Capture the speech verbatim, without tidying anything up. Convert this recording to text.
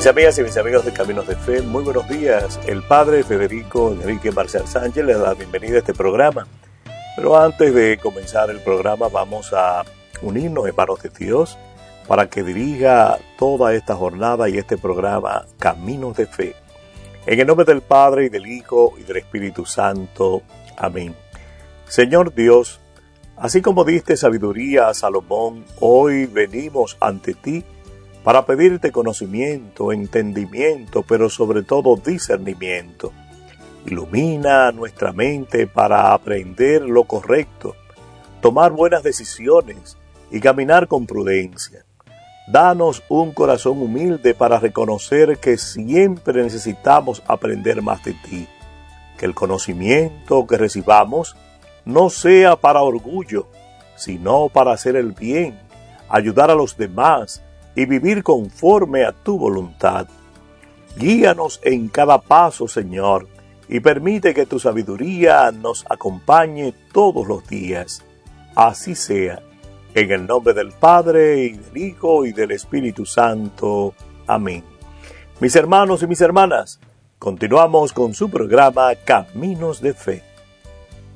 amigas y mis amigos de Caminos de Fe, muy buenos días. El padre Federico Enrique Marcial Sánchez les da la bienvenida a este programa. Pero antes de comenzar el programa vamos a unirnos en manos de Dios para que dirija toda esta jornada y este programa Caminos de Fe. En el nombre del Padre y del Hijo y del Espíritu Santo. Amén. Señor Dios, así como diste sabiduría a Salomón, hoy venimos ante ti para pedirte conocimiento, entendimiento, pero sobre todo discernimiento. Ilumina nuestra mente para aprender lo correcto, tomar buenas decisiones y caminar con prudencia. Danos un corazón humilde para reconocer que siempre necesitamos aprender más de ti. Que el conocimiento que recibamos no sea para orgullo, sino para hacer el bien, ayudar a los demás y vivir conforme a tu voluntad. Guíanos en cada paso, Señor, y permite que tu sabiduría nos acompañe todos los días. Así sea, en el nombre del Padre, y del Hijo, y del Espíritu Santo. Amén. Mis hermanos y mis hermanas, continuamos con su programa Caminos de Fe.